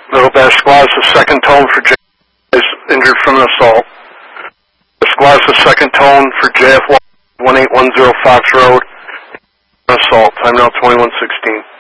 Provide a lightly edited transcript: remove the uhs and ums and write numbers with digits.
Middle Dash Squad, the second tone for J is injured from an assault. The squad is the second tone for JF 1810 Fox Road. Assault. Time now 21:16.